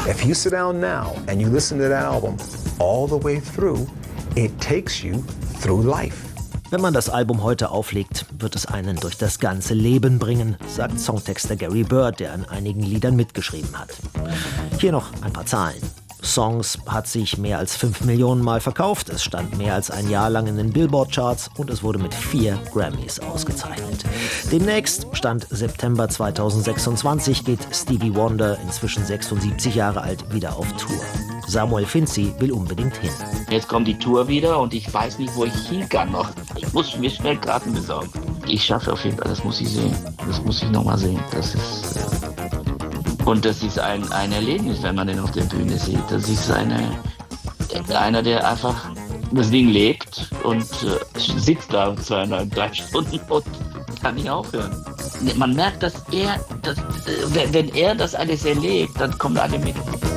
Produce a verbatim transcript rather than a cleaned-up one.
If you sit down now and you listen to that album all the way through, it takes you through life. Wenn man das Album heute auflegt, wird es einen durch das ganze Leben bringen, sagt Songtexter Gary Bird, der an einigen Liedern mitgeschrieben hat. Hier noch ein paar Zahlen. Songs hat sich mehr als fünf Millionen Mal verkauft, es stand mehr als ein Jahr lang in den Billboard-Charts und es wurde mit vier Grammys ausgezeichnet. Demnächst, Stand September zweitausendsechsundzwanzig, geht Stevie Wonder, inzwischen sechsundsiebzig Jahre alt, wieder auf Tour. Samuel Finzi will unbedingt hin. Jetzt kommt die Tour wieder und ich weiß nicht, wo ich hin kann noch. Ich muss mir schnell Karten besorgen. Ich schaffe auf jeden Fall, das muss ich sehen. Das muss ich nochmal sehen. Das ist... Und das ist ein, ein Erlebnis, wenn man den auf der Bühne sieht. Das ist eine, einer, der einfach das Ding lebt und äh, sitzt da zweieinhalb, drei Stunden und kann nicht aufhören. Man merkt, dass er, dass, wenn er das alles erlebt, dann kommen alle mit.